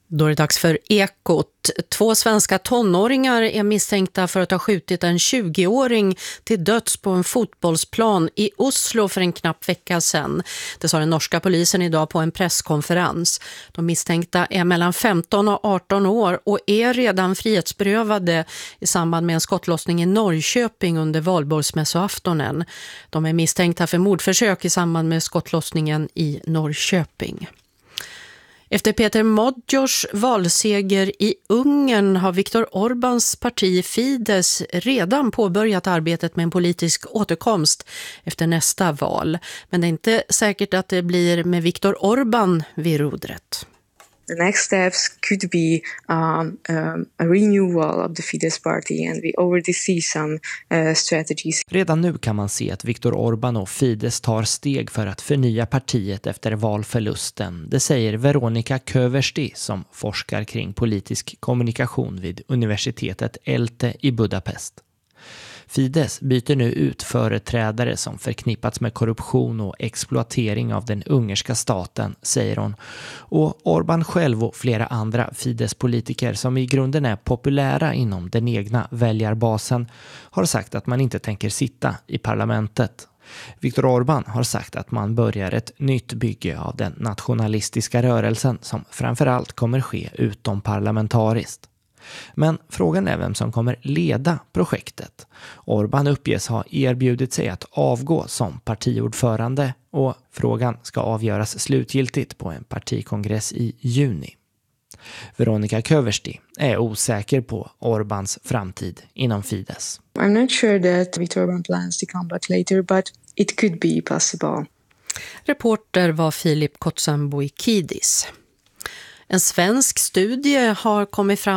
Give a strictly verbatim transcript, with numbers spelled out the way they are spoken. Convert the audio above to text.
Då är det dags för Ekot. Två svenska tonåringar är misstänkta för att ha skjutit en tjugoåring till döds på en fotbollsplan i Oslo för en knapp vecka sedan. Det sa den norska polisen idag på en presskonferens. De misstänkta är mellan femton och arton år och är redan frihetsberövade i samband med en skottlossning i Norrköping under valborgsmässoaftonen. De är misstänkta för mordförsök i samband med skottlossningen i Norrköping. Efter Peter Modjors valseger i Ungern har Viktor Orbáns parti Fidesz redan påbörjat arbetet med en politisk återkomst efter nästa val. Men det är inte säkert att det blir med Viktor Orbán vid rodret. The next steps could be um, um, a renewal of the Fidesz party, and we already see some uh, strategies. Redan nu kan man se att Viktor Orbán och Fidesz tar steg för att förnya partiet efter valförlusten. Det säger Veronika Köversti som forskar kring politisk kommunikation vid universitetet Elte i Budapest. Fidesz byter nu ut företrädare som förknippats med korruption och exploatering av den ungerska staten, säger hon. Och Orbán själv och flera andra Fidesz-politiker som i grunden är populära inom den egna väljarbasen har sagt att man inte tänker sitta i parlamentet. Viktor Orbán har sagt att man börjar ett nytt bygge av den nationalistiska rörelsen som framförallt kommer ske utomparlamentariskt. Men frågan är vem som kommer leda projektet. Orbán uppges ha erbjudit sig att avgå som partiordförande och frågan ska avgöras slutgiltigt på en partikongress i juni. Veronika Köversti är osäker på Orbáns framtid inom Fidesz. I'm not sure that Viktor Orbán plans to come back later, but it could be possible. Reporter var Filip Kotsanboikidis. En svensk studie har kommit fram